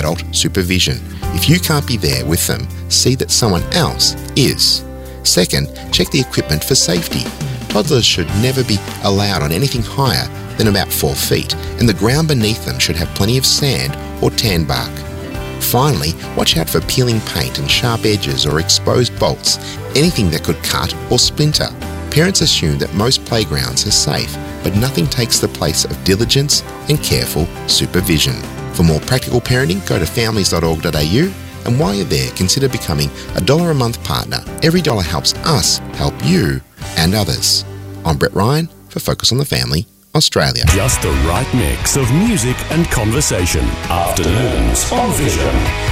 adult supervision. If you can't be there with them, see that someone else is. Second, check the equipment for safety. Toddlers should never be allowed on anything higher than about 4 feet, and the ground beneath them should have plenty of sand or tan bark. Finally, watch out for peeling paint and sharp edges or exposed bolts, anything that could cut or splinter. Parents assume that most playgrounds are safe, but nothing takes the place of diligence and careful supervision. For more practical parenting, go to families.org.au, and while you're there, consider becoming a $1 a month partner. Every dollar helps us help you and others. I'm Brett Ryan for Focus on the Family, Australia. Just the right mix of music and conversation. Afternoons on Vision.